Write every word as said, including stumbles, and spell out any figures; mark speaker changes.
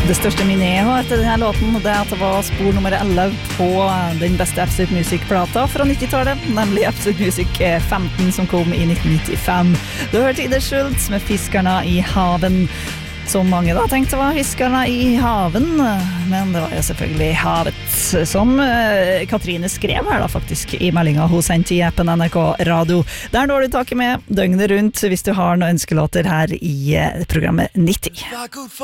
Speaker 1: Det største minnet jeg har etter denne låten, det er at det var spor nummer elleve på den beste Absolute Music-plata fra nittitallet, nemlig Absolute Music femten som kom i nitten nittifem. Du hørte Ida Schultz med Fiskarna i haven, som mange da tenkte var Fiskarna i haven, men det var jo selvfølgelig havet, som Katrine skrev her da faktisk i meldingen hun sendte i appen N R K Radio. Der når du taket med døgnet rundt hvis du har noen ønskelåter her i programmet nitti.